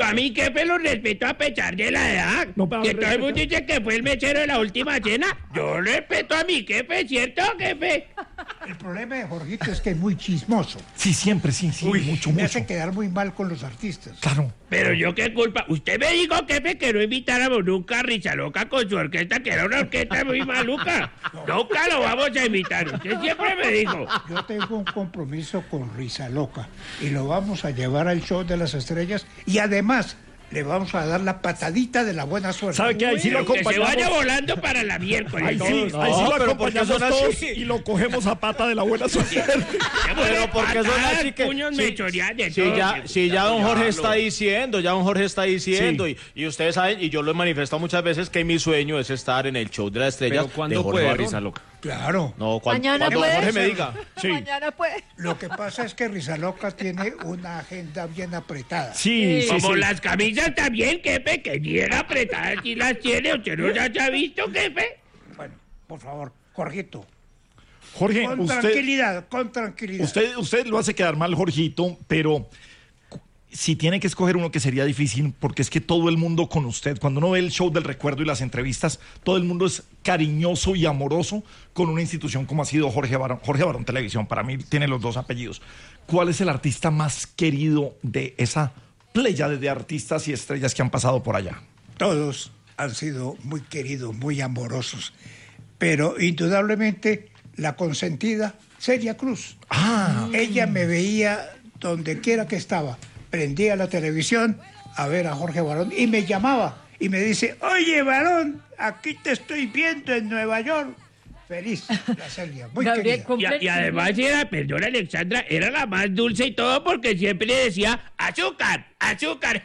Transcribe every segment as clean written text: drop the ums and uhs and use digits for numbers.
a mí, jefe, lo respeto a pesar de la edad. No, pero que todo el mundo respeto. dice que fue el mechero de la última cena. Yo respeto a mi jefe, ¿cierto, jefe? El problema de Jorgito es que es muy chismoso. Sí, siempre, sí, mucho, Me mucho. hace quedar muy mal con los artistas. Claro. Pero yo qué culpa. Usted me dijo, jefe, que no invitáramos nunca a Rizaloca con su orquesta, que era una orquesta muy maluca. Nunca lo vamos a invitar. Usted siempre me dijo. Yo tengo un compromiso con Rizaloca y lo vamos a llevar al show de las estrellas y además le vamos a dar la patadita de la buena suerte. ¿Sabe qué? Ahí sí lo Que se acompañamos. vaya volando para la miércoles. Ahí sí, No, ahí sí lo pero ¿por qué acompañamos son todos así? y lo cogemos a pata de la buena suerte. Pero porque son patadas, así que puños si, mechoreados de si todo. ya don Jorge Diablo. está diciendo, Sí. y ustedes saben, y yo lo he manifestado muchas veces, que mi sueño es estar en el show de la estrella. Pero ¿cuándo de Jorge puede Barón. Rizaloca? Claro. No, cuando Mañana don puede. Jorge me diga. Sí, Mañana puede. Lo que pasa es que Rizaloca tiene una agenda bien apretada. sí, Como sí. las camisas también, jefe, que bien apretadas y las tiene. ¿Usted no las ha visto, jefe? Bueno, por favor, Jorgito, Jorge, con usted, tranquilidad, con tranquilidad. usted lo hace quedar mal, Jorgito, pero si tiene que escoger uno que sería difícil, porque es que todo el mundo con usted, cuando uno ve el show del recuerdo y las entrevistas, todo el mundo es cariñoso y amoroso con una institución como ha sido Jorge Barón Televisión. Para mí tiene los dos apellidos. ¿Cuál es el artista más querido de esa pléyade de artistas y estrellas que han pasado por allá? Todos han sido muy queridos, muy amorosos, pero indudablemente la consentida, Celia Cruz. Ella me veía donde quiera que estaba, prendía la televisión a ver a Jorge Barón y me llamaba y me dice, oye Barón, aquí te estoy viendo en Nueva York. Feliz, la Celia, muy Gabriel, querida. Y además era, perdón Alexandra, era la más dulce y todo porque siempre le decía azúcar, azúcar,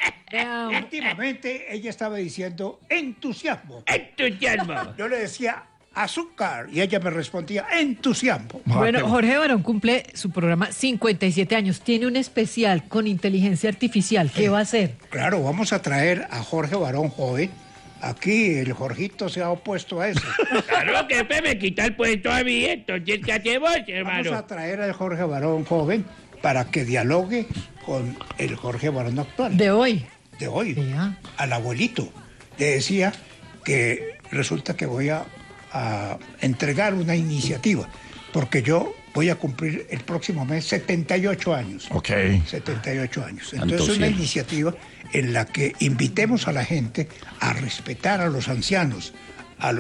Últimamente ella estaba diciendo entusiasmo. entusiasmo. Yo le decía azúcar y ella me respondía entusiasmo. Bueno, Jorge Barón cumple su programa 57 años. Tiene un especial con inteligencia artificial. ¿Qué va a hacer? Claro, vamos a traer a Jorge Barón joven. Aquí el Jorgito se ha opuesto a eso. Claro, jefe, me quita el puesto a mí, entonces ¿qué hacemos, Vamos hermano? a traer al Jorge Barón joven para que dialogue con el Jorge Barón actual. De hoy. De hoy. Vea. Al abuelito. Le decía que resulta que voy a entregar una iniciativa, porque yo voy a cumplir el próximo mes 78 años. Ok. 78 años. Santo Entonces una cielo. iniciativa en la que invitemos a la gente a respetar a los ancianos, a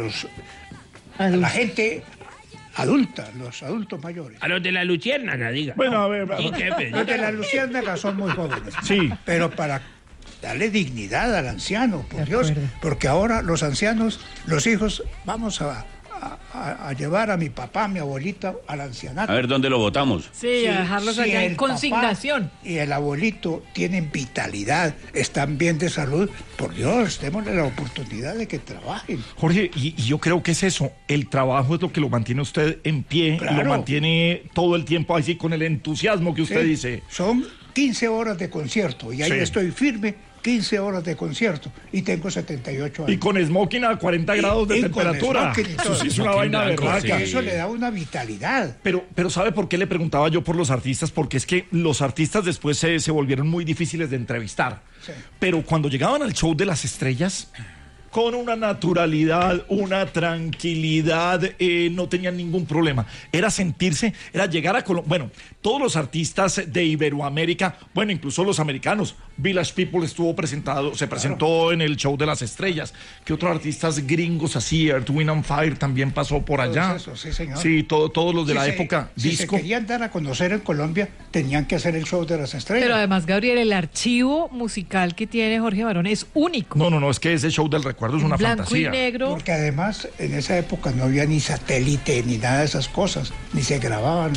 la gente adulta, los adultos mayores. A los de la luciérnaga, diga. Bueno, a ver, Sí, jefe. Los de la luciérnaga son muy jóvenes. Sí. Pero para darle dignidad al anciano, por De Dios, acuerdo. porque ahora los ancianos, los hijos, vamos a llevar a mi papá, a mi abuelita al ancianato. A ver, ¿dónde lo votamos? Sí, a dejarlos Si allá en el papá consignación. y el abuelito tienen vitalidad, están bien de salud, por Dios, démosle la oportunidad de que trabajen. Jorge, y yo creo que es eso, el trabajo es lo que lo mantiene usted en pie, Claro. lo mantiene todo el tiempo así con el entusiasmo que usted Sí, dice. Son 15 horas de concierto y ahí Sí. estoy firme, 15 horas de concierto y tengo 78 años. Y con smoking a 40 grados de y con temperatura. smoking y todo. Eso sí es una Smoking vaina blanco, berraca. sí. Eso le da una vitalidad. Pero ¿sabe por qué le preguntaba yo por los artistas? Porque es que los artistas después se volvieron muy difíciles de entrevistar. Sí. Pero cuando llegaban al show de las estrellas, con una naturalidad, una tranquilidad, no tenían ningún problema. Era sentirse, era llegar a Colombia. Bueno, todos los artistas de Iberoamérica, bueno, incluso los americanos, Village People se presentó en el show de las estrellas. ¿Qué otros artistas gringos así? Earth, Wind and Fire también pasó por allá. Todos esos, sí, señor. Sí, todos los de la época Si disco. se querían dar a conocer en Colombia, tenían que hacer el show de las estrellas. Pero además, Gabriel, el archivo musical que tiene Jorge Barón es único. No, es que ese show del recuerdo es una Blanco fantasía. y negro. Porque además en esa época no había ni satélite ni nada de esas cosas, ni se grababan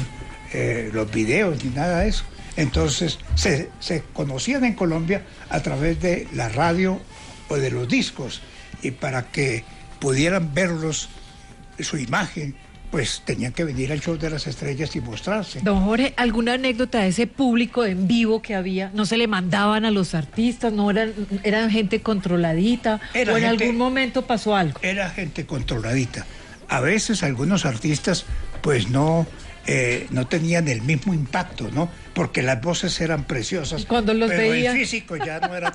los videos ni nada de eso. Entonces se conocían en Colombia a través de la radio o de los discos y para que pudieran verlos, su imagen, pues tenían que venir al show de las estrellas y mostrarse. Don Jorge, ¿alguna anécdota de ese público en vivo que había? ¿No se le mandaban a los artistas? ¿No eran gente controladita? Era ¿O en gente- algún momento pasó algo? Era gente controladita. A veces algunos artistas pues no tenían el mismo impacto, ¿no? Porque las voces eran preciosas. Cuando los pero veía- el físico ya no era